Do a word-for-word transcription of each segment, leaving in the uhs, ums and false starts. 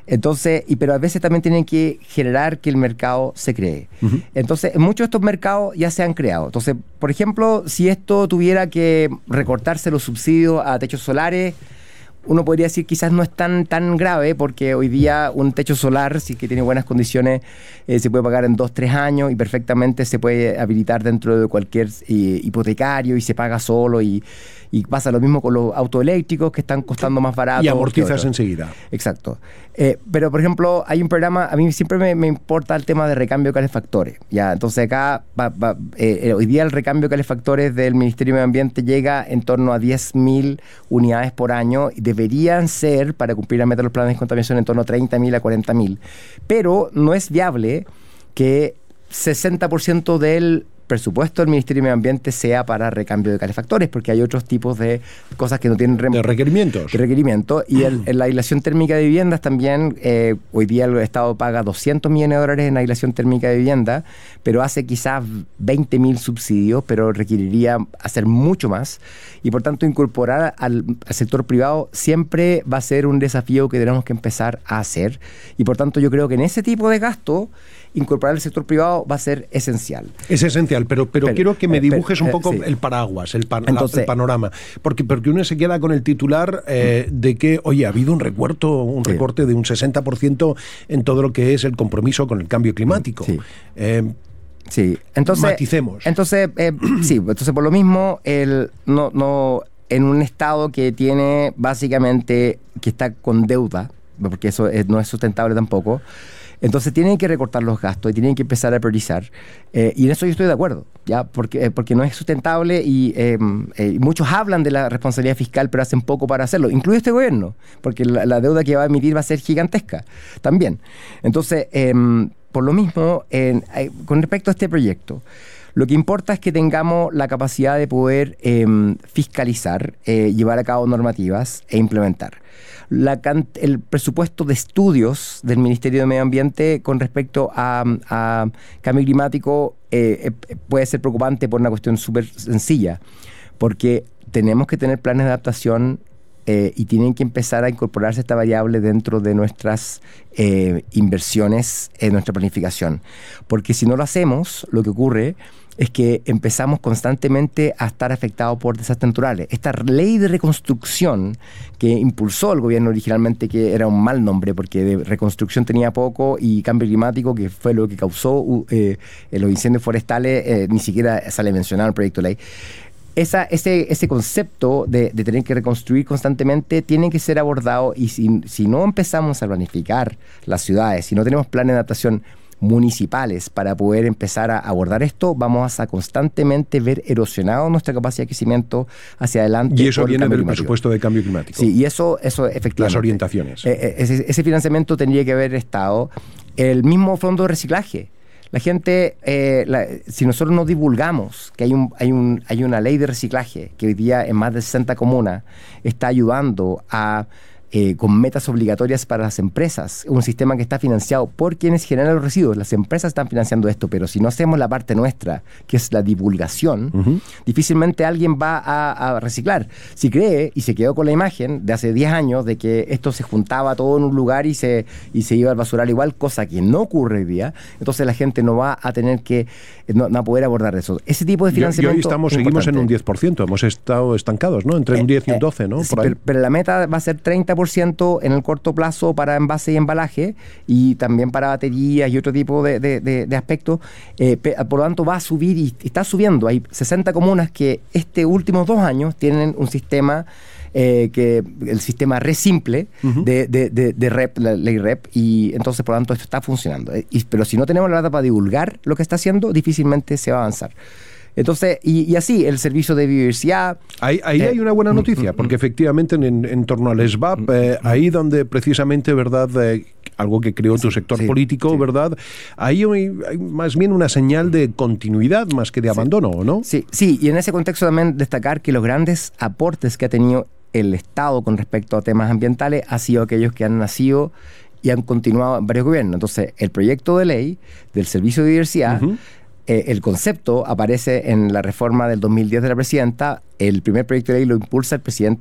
Entonces, y, pero a veces también tienen que generar que el mercado se cree. Uh-huh. Entonces, muchos de estos mercados ya se han creado. Entonces, por ejemplo, si esto tuviera que recortarse los subsidios a techos solares, uno podría decir quizás no es tan tan grave, porque hoy día un techo solar, si es que tiene buenas condiciones, eh, se puede pagar en dos, tres años y perfectamente se puede habilitar dentro de cualquier eh, hipotecario y se paga solo, y, y pasa lo mismo con los autos eléctricos que están costando más barato. Y amortizas enseguida. Exacto. Eh, pero, por ejemplo, hay un programa, a mí siempre me, me importa el tema de recambio de calefactores. Ya, entonces acá, va, va, eh, hoy día el recambio de calefactores del Ministerio de Medio Ambiente llega en torno a diez mil unidades por año, y deberían ser, para cumplir la meta de los planes de contaminación, en torno a treinta mil a cuarenta mil. Pero no es viable que sesenta por ciento del presupuesto del Ministerio de Medio Ambiente sea para recambio de calefactores, porque hay otros tipos de cosas que no tienen re- de requerimientos. De requerimiento. Y el, en la aislación térmica de viviendas también, eh, hoy día el Estado paga doscientos millones de dólares en aislación térmica de vivienda, pero hace quizás veinte mil subsidios, pero requeriría hacer mucho más. Y por tanto, incorporar al, al sector privado siempre va a ser un desafío que tenemos que empezar a hacer. Y por tanto, yo creo que en ese tipo de gasto, incorporar el sector privado va a ser esencial. Es esencial, pero, pero, pero quiero que me dibujes un poco eh, sí. el paraguas, el, pan, Entonces, la, el panorama. Porque, porque uno se queda con el titular eh, de que, oye, ha habido un recorto, un sí. recorte de un sesenta por ciento en todo lo que es el compromiso con el cambio climático. Sí. Eh, sí. Entonces, maticemos. Entonces, eh, sí, entonces por lo mismo, el no, no, en un Estado que tiene básicamente, que está con deuda, porque eso es, no es sustentable tampoco. Entonces tienen que recortar los gastos y tienen que empezar a priorizar. Eh, y en eso yo estoy de acuerdo, ¿ya? Porque, eh, porque no es sustentable y eh, eh, muchos hablan de la responsabilidad fiscal, pero hacen poco para hacerlo, incluye este gobierno, porque la, la deuda que va a emitir va a ser gigantesca también. Entonces, eh, por lo mismo, eh, eh, con respecto a este proyecto, lo que importa es que tengamos la capacidad de poder eh, fiscalizar, eh, llevar a cabo normativas e implementar. La can- el presupuesto de estudios del Ministerio de Medio Ambiente con respecto a, a cambio climático eh, eh, puede ser preocupante por una cuestión súper sencilla, porque tenemos que tener planes de adaptación eh, y tienen que empezar a incorporarse esta variable dentro de nuestras eh, inversiones, en nuestra planificación. Porque si no lo hacemos, lo que ocurre es que empezamos constantemente a estar afectados por desastres naturales. Esta ley de reconstrucción que impulsó el gobierno originalmente, que era un mal nombre, porque de reconstrucción tenía poco, y cambio climático, que fue lo que causó eh, los incendios forestales, eh, ni siquiera sale mencionado en el proyecto de ley. Esa, ese, ese concepto de, de tener que reconstruir constantemente tiene que ser abordado, y si, si no empezamos a planificar las ciudades, si no tenemos planes de adaptación municipales para poder empezar a abordar esto, vamos a constantemente ver erosionado nuestra capacidad de crecimiento hacia adelante. Y eso viene del climático. Presupuesto de cambio climático. Sí, y eso, eso efectivamente. Las orientaciones. Eh, ese, ese financiamiento tendría que haber estado. El mismo fondo de reciclaje. La gente, eh, la, si nosotros no divulgamos que hay, un, hay, un, hay una ley de reciclaje que hoy día en más de sesenta comunas está ayudando a Eh, con metas obligatorias para las empresas, un sistema que está financiado por quienes generan los residuos. Las empresas están financiando esto, pero si no hacemos la parte nuestra, que es la divulgación, uh-huh. difícilmente alguien va a, a reciclar. Si cree y se quedó con la imagen de hace diez años de que esto se juntaba todo en un lugar y se, y se iba al basural igual, cosa que no ocurre hoy día, entonces la gente no va a tener que, no, no va a poder abordar eso. Ese tipo de financiamiento. Y hoy estamos, seguimos en un diez por ciento, hemos estado estancados, ¿no? Entre eh, un diez y un doce, ¿no? Sí, por ahí. Pero, pero la meta va a ser treinta por ciento en el corto plazo para envase y embalaje, y también para baterías y otro tipo de, de, de, de aspectos. Eh, por lo tanto, va a subir y está subiendo. Hay sesenta comunas que este últimos dos años tienen un sistema, eh, que el sistema re simple uh-huh. de, de, de, de R E P, la ley R E P, y entonces, por lo tanto, esto está funcionando. Y, pero si no tenemos la data para divulgar lo que está haciendo, difícilmente se va a avanzar. Entonces, y, y así, el servicio de biodiversidad... Ahí, ahí eh, hay una buena noticia, porque efectivamente en, en torno al S B A P, eh, ahí donde precisamente, ¿verdad?, eh, algo que creó tu sector sí, político, sí. ¿verdad?, ahí hay, hay más bien una señal de continuidad más que de abandono, ¿o no? Sí, sí, y en ese contexto también destacar que los grandes aportes que ha tenido el Estado con respecto a temas ambientales ha sido aquellos que han nacido y han continuado en varios gobiernos. Entonces, el proyecto de ley del servicio de diversidad... Uh-huh. Eh, el concepto aparece en la reforma del dos mil diez de la presidenta. El primer proyecto de ley lo impulsa el presidente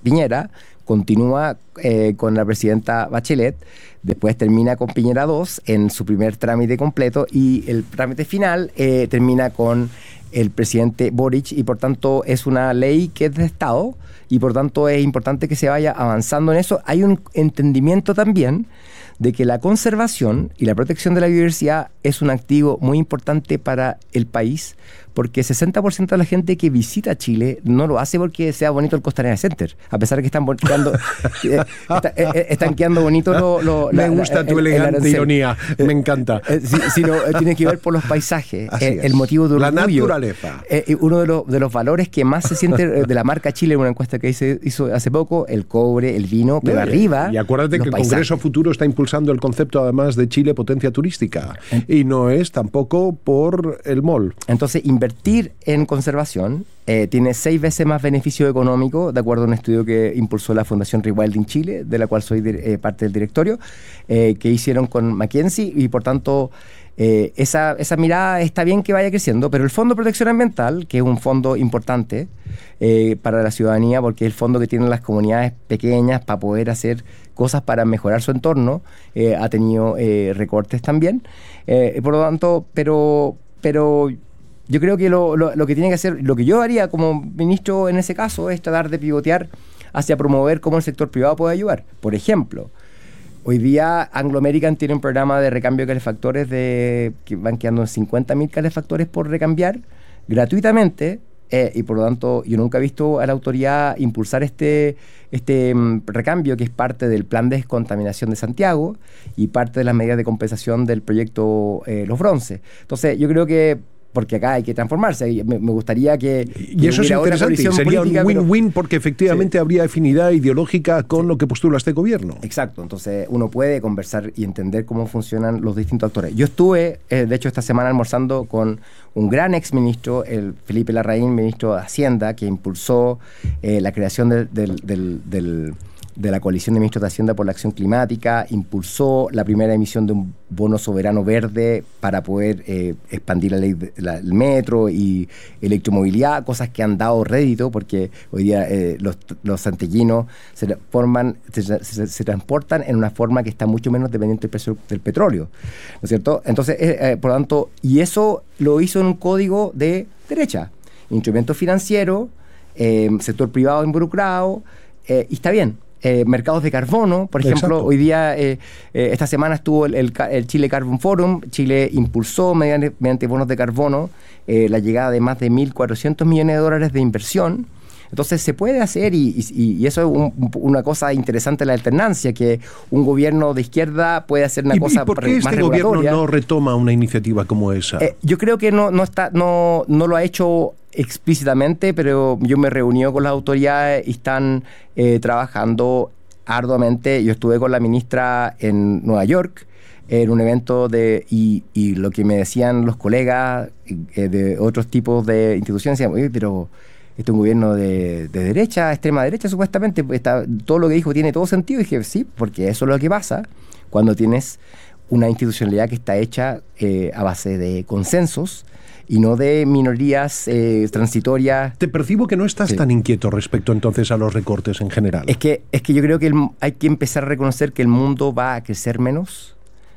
Piñera, continúa eh, con la presidenta Bachelet, después termina con Piñera dos en su primer trámite completo y el trámite final eh, termina con el presidente Boric y por tanto es una ley que es de Estado y por tanto es importante que se vaya avanzando en eso. Hay un entendimiento también de que la conservación y la protección de la biodiversidad es un activo muy importante para el país, porque sesenta por ciento de la gente que visita Chile no lo hace porque sea bonito el Costanera Center, a pesar de que están quedando, eh, está, eh, están quedando bonitos los... Lo, me gusta la, tu el, elegante el ironía, eh, me encanta. Eh, si, sino, eh, tiene que ver por los paisajes, eh, el motivo de orgullo. La naturaleza. Eh, uno de los, de los valores que más se siente de la marca Chile, en una encuesta que hizo, hizo hace poco, el cobre, el vino, pero no, arriba... Y acuérdate que el paisajes. Congreso Futuro está impulsando el concepto además de Chile potencia turística, y no es tampoco por el mall. Entonces, invertir en conservación eh, tiene seis veces más beneficio económico, de acuerdo a un estudio que impulsó la Fundación Rewilding Chile, de la cual soy de, eh, parte del directorio, eh, que hicieron con McKinsey, y por tanto eh, esa, esa mirada está bien que vaya creciendo, pero el Fondo de Protección Ambiental, que es un fondo importante eh, para la ciudadanía, porque es el fondo que tienen las comunidades pequeñas para poder hacer cosas para mejorar su entorno, eh, ha tenido eh, recortes también, eh, por lo tanto, pero... pero yo creo que lo, lo, lo que tiene que hacer, lo que yo haría como ministro en ese caso es tratar de pivotear hacia promover cómo el sector privado puede ayudar. Por ejemplo, hoy día Anglo American tiene un programa de recambio de calefactores de, que van quedando cincuenta mil calefactores por recambiar gratuitamente, eh, y por lo tanto yo nunca he visto a la autoridad impulsar este, este um, recambio, que es parte del plan de descontaminación de Santiago y parte de las medidas de compensación del proyecto eh, Los Bronces. Entonces yo creo que porque acá hay que transformarse. Me, me gustaría que, que y eso es interesante, sería un win-win, pero... porque efectivamente sí. habría afinidad ideológica con sí. lo que postula este gobierno. Exacto, entonces uno puede conversar y entender cómo funcionan los distintos actores. Yo estuve, eh, de hecho, esta semana almorzando con un gran exministro, el Felipe Larraín, ministro de Hacienda, que impulsó eh, la creación del... del, del, del de la Coalición de Ministros de Hacienda por la Acción Climática, impulsó la primera emisión de un bono soberano verde para poder eh, expandir la ley de, la, el metro y electromovilidad, cosas que han dado rédito porque hoy día eh, los, los santellinos se, forman, se, se, se transportan en una forma que está mucho menos dependiente del precio del petróleo, ¿no es cierto? Entonces, eh, eh, por lo tanto, y eso lo hizo en un código de derecha, instrumentos financieros, eh, sector privado involucrado, eh, y está bien. Eh, mercados de carbono, por ejemplo. Exacto. Hoy día, eh, eh, esta semana estuvo el, el, el Chile Carbon Forum. Chile impulsó mediante, mediante bonos de carbono eh, la llegada de más de mil cuatrocientos millones de dólares de inversión. Entonces se puede hacer y, y, y eso es un, una cosa interesante, la alternancia, que un gobierno de izquierda puede hacer una ¿Y, cosa ¿y por qué más este gobierno no retoma una iniciativa como esa? Eh, yo creo que no, no, está, no, no lo ha hecho explícitamente, pero yo me reuní con las autoridades y están eh, trabajando arduamente. Yo estuve con la ministra en Nueva York en un evento de y, y lo que me decían los colegas eh, de otros tipos de instituciones, decían, oye, pero este es un gobierno de, de derecha, extrema derecha supuestamente, está, todo lo que dijo tiene todo sentido. Y dije, sí, porque eso es lo que pasa cuando tienes una institucionalidad que está hecha eh, a base de consensos y no de minorías eh, transitorias. Te percibo que no estás sí. tan inquieto respecto entonces a los recortes en general. Es que, es que yo creo que el, hay que empezar a reconocer que el mundo va a crecer menos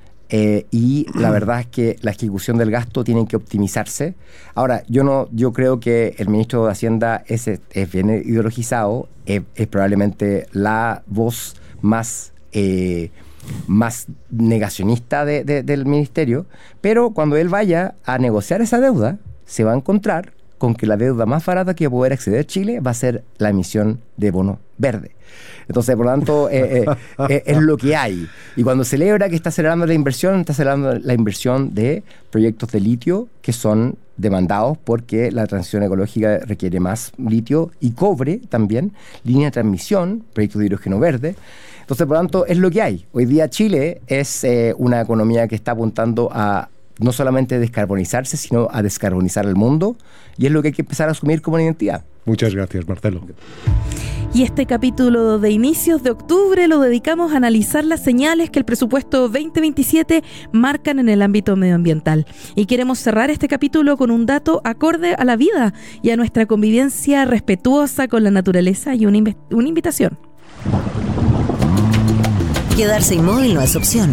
eh, y la verdad es que la ejecución del gasto tiene que optimizarse. Ahora, yo no, yo creo que el ministro de Hacienda es, es bien ideologizado, es, es probablemente la voz más... Eh, más negacionista de, de, del ministerio, pero cuando él vaya a negociar esa deuda, se va a encontrar con que la deuda más barata que va a poder acceder Chile va a ser la emisión de bono verde. Entonces, por lo tanto, eh, eh, eh, es lo que hay. Y cuando celebra que está acelerando la inversión, está acelerando la inversión de proyectos de litio que son demandados porque la transición ecológica requiere más litio y cobre también, línea de transmisión, proyectos de hidrógeno verde. Entonces, por lo tanto, es lo que hay. Hoy día Chile es eh, una economía que está apuntando a no solamente descarbonizarse, sino a descarbonizar el mundo, y es lo que hay que empezar a asumir como una identidad. Muchas gracias, Marcelo. Y este capítulo de inicios de octubre lo dedicamos a analizar las señales que el presupuesto veinte veintisiete marcan en el ámbito medioambiental. Y queremos cerrar este capítulo con un dato acorde a la vida y a nuestra convivencia respetuosa con la naturaleza y una, inv- una invitación. Quedarse inmóvil no es opción.